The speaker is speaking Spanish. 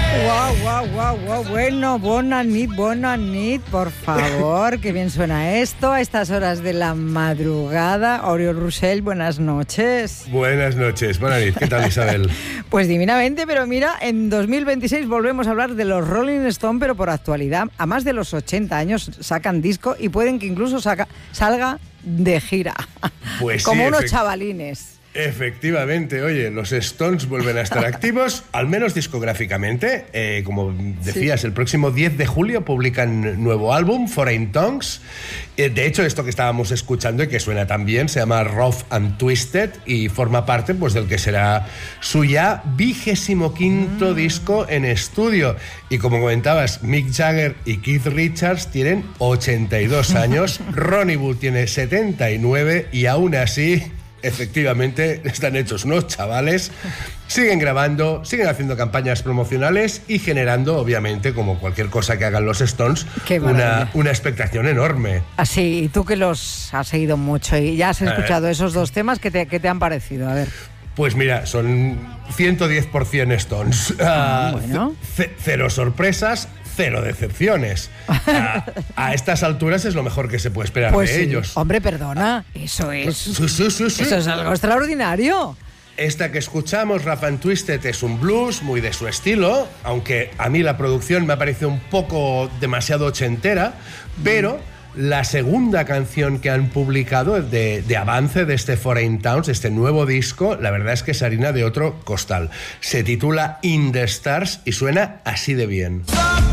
Guau. Bueno, bona nit, por favor. Qué bien suena esto a estas horas de la madrugada. Oriol Rosell, buenas noches. Buenas noches, buenas noches. ¿Qué tal, Isabel? Pues divinamente, pero mira, en 2026 volvemos a hablar de los Rolling Stone, pero por actualidad. A más de los 80 años sacan disco y pueden que incluso salga de gira. Pues como sí, unos chavalines. Efectivamente, oye, los Stones vuelven a estar activos, al menos discográficamente. Como decías, el próximo 10 de julio publican nuevo álbum, Foreign Tongues. De hecho, esto que estábamos escuchando y que suena tan bien se llama Rough and Twisted y forma parte pues, del que será su ya 25º disco en estudio. Y como comentabas, Mick Jagger y Keith Richards tienen 82 años, Ronnie Wood tiene 79 y aún así... Efectivamente, están hechos unos chavales, siguen grabando, siguen haciendo campañas promocionales y generando, obviamente, como cualquier cosa que hagan los Stones, una expectación enorme. Así, y tú que los has seguido mucho y ya has escuchado esos dos temas, ¿qué te han parecido? A ver. Pues mira, son 110% Stones. Bueno. Cero sorpresas, cero decepciones. A estas alturas es lo mejor que se puede esperar pues de sí. ellos. Hombre, perdona, eso es... Sí. Eso es algo extraordinario. Esta que escuchamos, Rough and Twisted, es un blues muy de su estilo, aunque a mí la producción me ha parecido un poco demasiado ochentera, pero... La segunda canción que han publicado de avance de este Foreign Tongues, este nuevo disco, la verdad es que es harina de otro costal. Se titula In the Stars y suena así de bien.